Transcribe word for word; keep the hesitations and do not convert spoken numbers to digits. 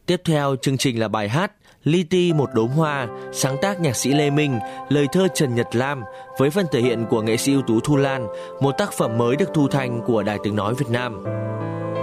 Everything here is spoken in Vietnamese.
Tiếp theo chương trình là bài hát Li Ti một đốm hoa, sáng tác nhạc sĩ Lê Minh, lời thơ Trần Nhật Lam với phần thể hiện của nghệ sĩ ưu tú Thu Lan, một tác phẩm mới được thu thành của Đài Tiếng nói Việt Nam.